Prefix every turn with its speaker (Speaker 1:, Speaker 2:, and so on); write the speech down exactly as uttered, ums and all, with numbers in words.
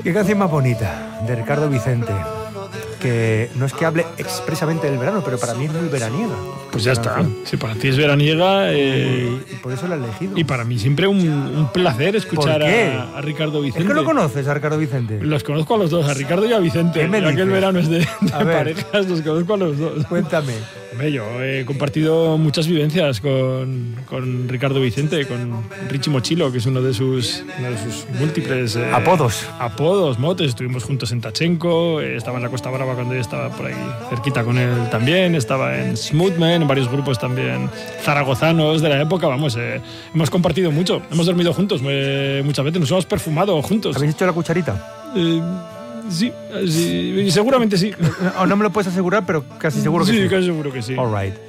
Speaker 1: Qué canción más bonita, de Ricardo Vicente, que no es que hable expresamente del verano, pero para mí es muy veraniega.
Speaker 2: Pues ya está, si para ti es veraniega... Eh,
Speaker 1: y, y por eso la he elegido.
Speaker 2: Y para mí siempre un, un placer escuchar a, a Ricardo Vicente.
Speaker 1: ¿Es que lo conoces a Ricardo Vicente?
Speaker 2: Los conozco a los dos, a Ricardo y a Vicente.
Speaker 1: ¿Qué me
Speaker 2: ya
Speaker 1: dices?
Speaker 2: que el verano es de, de parejas, los conozco a los dos.
Speaker 1: Cuéntame.
Speaker 2: Hombre, yo he compartido muchas vivencias con, con Ricardo Vicente, con Richie Mochilo, que es uno de sus, uno de sus múltiples... Eh,
Speaker 1: apodos.
Speaker 2: Apodos, motes. Estuvimos juntos en Tachenko, eh, estaba en la Costa Brava cuando yo estaba por ahí cerquita con él también, estaba en Smoothman, en varios grupos también zaragozanos de la época, vamos, eh, hemos compartido mucho, hemos dormido juntos eh, muchas veces, nos hemos perfumado juntos.
Speaker 1: ¿Habéis hecho la cucharita?
Speaker 2: Eh, sí, sí, seguramente sí.
Speaker 1: O no me lo puedes asegurar, pero casi seguro que sí.
Speaker 2: Sí, casi seguro que sí.
Speaker 1: All right.